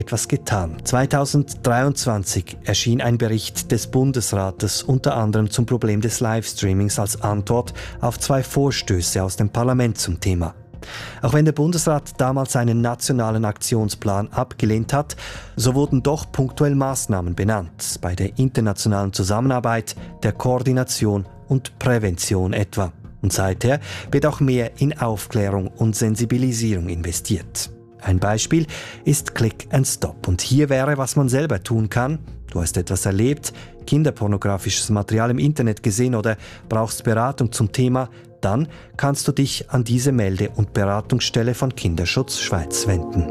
etwas getan. 2023 erschien ein Bericht des Bundesrates unter anderem zum Problem des Livestreamings als Antwort auf 2 Vorstöße aus dem Parlament zum Thema. Auch wenn der Bundesrat damals einen nationalen Aktionsplan abgelehnt hat, so wurden doch punktuell Maßnahmen benannt, bei der internationalen Zusammenarbeit, der Koordination und Prävention etwa. Und seither wird auch mehr in Aufklärung und Sensibilisierung investiert. Ein Beispiel ist Click and Stop. Und hier wäre, was man selber tun kann. Du hast etwas erlebt, kinderpornografisches Material im Internet gesehen oder brauchst Beratung zum Thema, dann kannst du dich an diese Melde- und Beratungsstelle von Kinderschutz Schweiz wenden.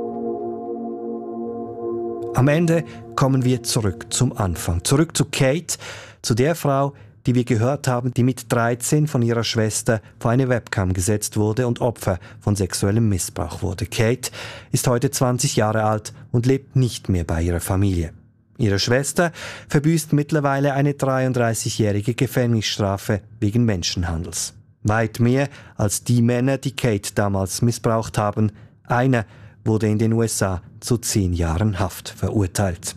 Am Ende kommen wir zurück zum Anfang, zurück zu Kate, zu der Frau, die wir gehört haben, die mit 13 von ihrer Schwester vor eine Webcam gesetzt wurde und Opfer von sexuellem Missbrauch wurde. Kate ist heute 20 Jahre alt und lebt nicht mehr bei ihrer Familie. Ihre Schwester verbüßt mittlerweile eine 33-jährige Gefängnisstrafe wegen Menschenhandels. Weit mehr als die Männer, die Kate damals missbraucht haben. Einer wurde in den USA zu 10 Jahren Haft verurteilt.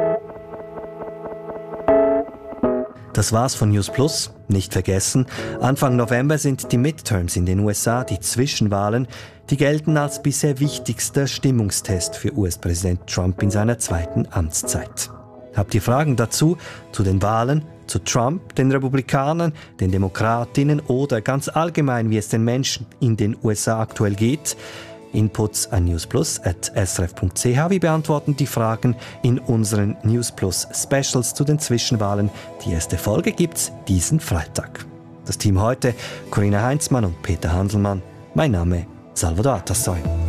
Das war's von News Plus. Nicht vergessen, Anfang November sind die Midterms in den USA, die Zwischenwahlen, die gelten als bisher wichtigster Stimmungstest für US-Präsident Trump in seiner 2. Amtszeit. Habt ihr Fragen dazu, zu den Wahlen, zu Trump, den Republikanern, den Demokratinnen oder ganz allgemein, wie es den Menschen in den USA aktuell geht? Inputs an newsplus@srf.ch. Wir beantworten die Fragen in unseren News Plus Specials zu den Zwischenwahlen. Die erste Folge gibt's diesen Freitag. Das Team heute: Corinna Heinzmann und Peter Hanselmann. Mein Name Salvador Atassoy.